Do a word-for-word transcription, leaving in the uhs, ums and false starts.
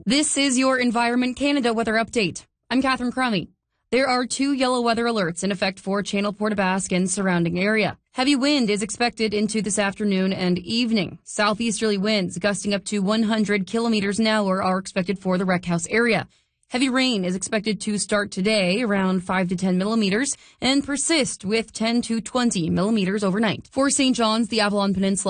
This is your Environment Canada weather update. I'm Catherine Crummy. There are two yellow weather alerts in effect for Channel Portabasque and surrounding area. Heavy wind is expected into this afternoon and evening. Southeasterly winds gusting up to one hundred kilometers an hour are expected for the Rec House area. Heavy rain is expected to start today around five to ten millimeters and persist with ten to twenty millimeters overnight. For Saint John's, the Avalon Peninsula,